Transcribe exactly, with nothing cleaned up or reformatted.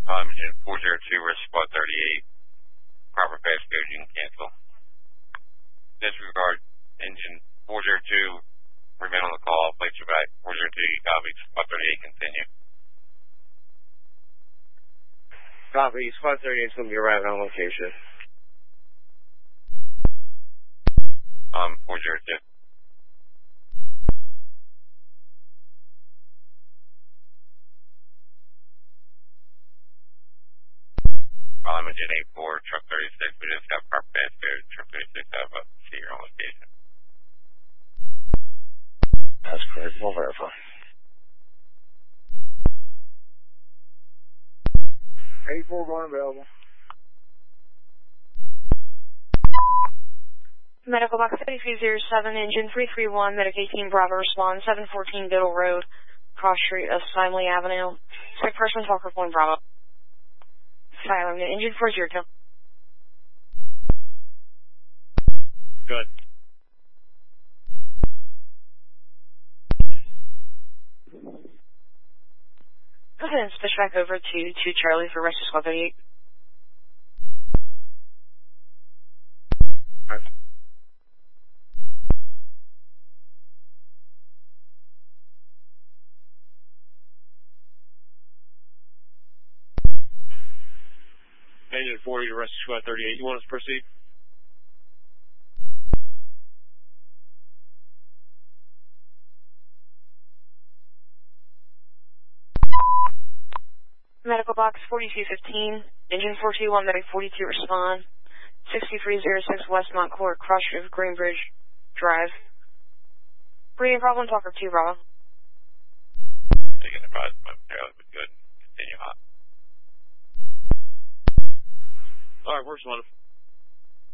Um, engine four zero two, Risk Squad thirty-eight. Proper fast code, you can cancel. Disregard engine four zero two, remain on the call, place your back. four zero two, you copy. Squad thirty-eight, continue. Copy, Squad thirty-eight is going to be arriving on location. Um, four zero two. I'm engine eight four, truck thirty-six, we just got proper fast code, truck thirty-six, have up, see your on location. That's correct, we'll verify. eight four one available. Medical box thirty-three oh seven, engine three three one, Medic eighteen Bravo, respond, seven fourteen Biddle Road, cross street of Simley Avenue. Sick person, Talker one Bravo. Silent, engine four zero two. Good. Go ahead and switch back over to, to Charlie for Rescue Squad thirty-eight. Right. Engine forty to Rescue Squad thirty-eight. You want us to proceed? Medical box forty-two fifteen, engine four two one, Medic forty-two respond, sixty-three oh six Westmont Court, cross street of Greenbridge Drive. Breathing problem, Talker two Bravo. Taking the ride momentarily, but good. Continue hot. Alright, we're responding.